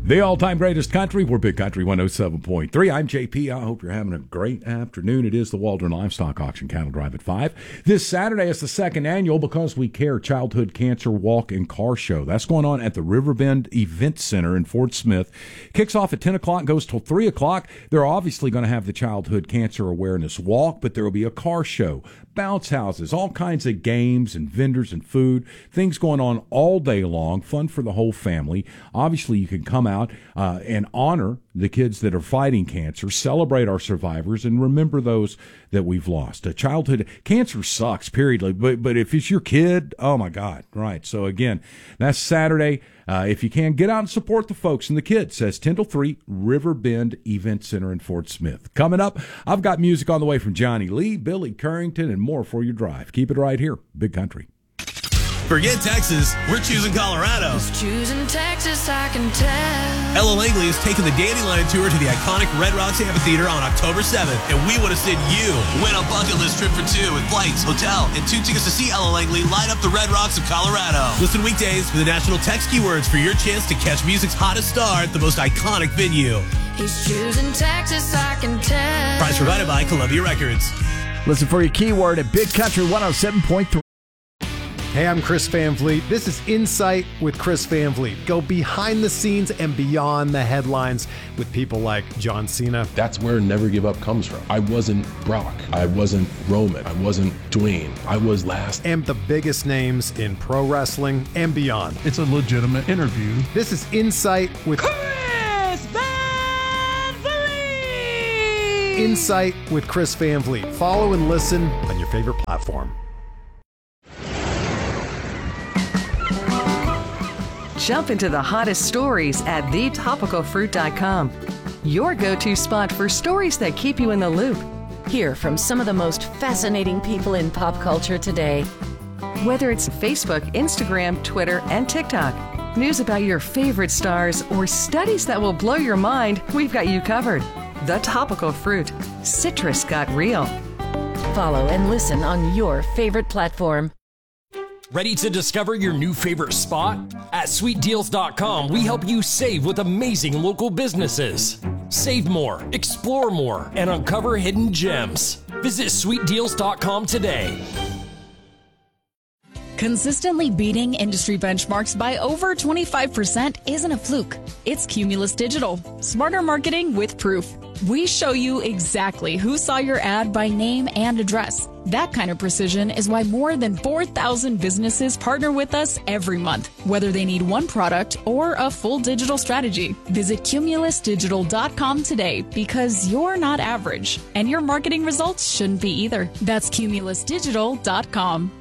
The all-time greatest country, we're Big Country 107.3. I'm JP. I hope you're having a great afternoon. It is the Waldron Livestock Auction Cattle Drive at 5. This Saturday is the second annual Because We Care Childhood Cancer Walk and Car Show. That's going on at the Riverbend Event Center in Fort Smith. Kicks off at 10 o'clock, goes till 3 o'clock. They're obviously going to have the Childhood Cancer Awareness Walk, but there will be a car show, bounce houses, all kinds of games and vendors and food, things going on all day long, fun for the whole family. Obviously, you can come out and honor the kids that are fighting cancer, celebrate our survivors, and remember those that we've lost. Childhood cancer sucks, period. But if it's your kid, oh my God, right. So again, that's Saturday. If you can, get out and support the folks and the kids. Says 10 till 3, Riverbend Event Center in Fort Smith. Coming up, I've got music on the way from Johnny Lee, Billy Currington, and more for your drive. Keep it right here, Big Country. Forget Texas, we're choosing Colorado. Who's choosing Texas, I can tell. Ella Langley is taking the Dandelion Tour to the iconic Red Rocks Amphitheater on October 7th, and we want to send you. Win a bucket list trip for two with flights, hotel, and 2 tickets to see Ella Langley light up the Red Rocks of Colorado. Listen weekdays for the national text keywords for your chance to catch music's hottest star at the most iconic venue. He's choosing Texas, I can tell. Prize provided by Columbia Records. Listen for your keyword at Big Country 107.3. Hey, I'm Chris Van Vliet. This is Insight with Chris Van Vliet. Go behind the scenes and beyond the headlines with people like John Cena. That's where Never Give Up comes from. I wasn't Brock. I wasn't Roman. I wasn't Dwayne. I was last. And the biggest names in pro wrestling and beyond. It's a legitimate interview. This is Insight with Chris Van Vliet. Insight with Chris Van Vliet. Follow and listen on your favorite platform. Jump into the hottest stories at thetopicalfruit.com. Your go-to spot for stories that keep you in the loop. Hear from some of the most fascinating people in pop culture today. Whether it's Facebook, Instagram, Twitter, and TikTok, news about your favorite stars, or studies that will blow your mind, we've got you covered. The Topical Fruit. Citrus got real. Follow and listen on your favorite platform. Ready to discover your new favorite spot? At sweetdeals.com, we help you save with amazing local businesses. Save more, explore more, and uncover hidden gems. Visit sweetdeals.com today. Consistently beating industry benchmarks by over 25% isn't a fluke. It's Cumulus Digital. Smarter marketing with proof. We show you exactly who saw your ad by name and address. That kind of precision is why more than 4,000 businesses partner with us every month, whether they need one product or a full digital strategy. Visit cumulusdigital.com today because you're not average, and your marketing results shouldn't be either. That's cumulusdigital.com.